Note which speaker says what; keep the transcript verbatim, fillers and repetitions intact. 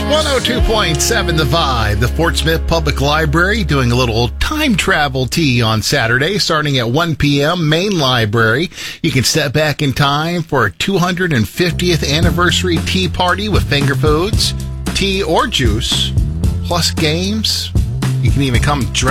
Speaker 1: one oh two point seven The Vibe, the Fort Smith Public Library doing a little time travel tea on Saturday starting at one p.m. Main Library. You can step back in time for a two hundred fiftieth anniversary tea party with finger foods, tea or juice, plus games. You can even come dress